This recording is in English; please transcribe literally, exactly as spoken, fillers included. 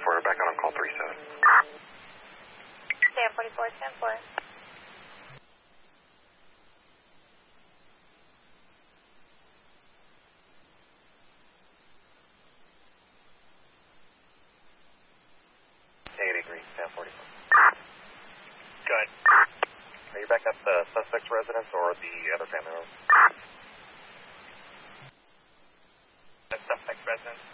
four, back out on call three seven. Stand forty-four, stand four. eighty-three, stand forty-four. Go ahead. Are you back at the suspect's residence or the other family room? The suspect's residence.